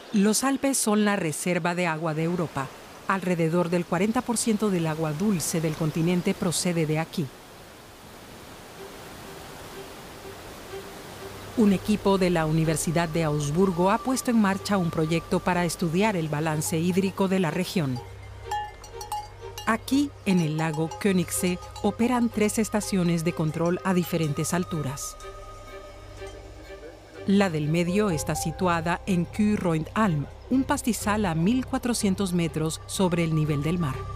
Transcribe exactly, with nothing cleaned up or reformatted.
Los Alpes son la reserva de agua de Europa. Alrededor del cuarenta por ciento del agua dulce del continente procede de aquí. Un equipo de la Universidad de Augsburgo ha puesto en marcha un proyecto para estudiar el balance hídrico de la región. Aquí, en el lago Königssee, operan tres estaciones de control a diferentes alturas. La del medio está situada en Kyrrøyalm, un pastizal a mil cuatrocientos metros sobre el nivel del mar.